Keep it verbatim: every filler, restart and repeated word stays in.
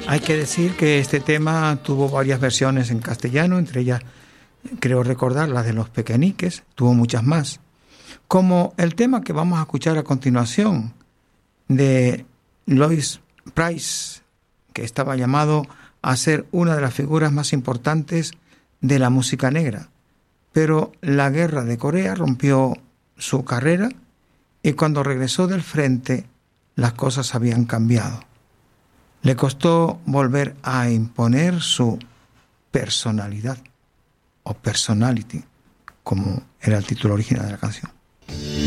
Hay que decir que este tema tuvo varias versiones en castellano, entre ellas, creo recordar, las de Los Pequeñiques, tuvo muchas más. Como el tema que vamos a escuchar a continuación, de Louis Price, que estaba llamado a ser una de las figuras más importantes de la música negra. Pero la guerra de Corea rompió su carrera y cuando regresó del frente las cosas habían cambiado. Le costó volver a imponer su personalidad, o personality, como era el título original de la canción.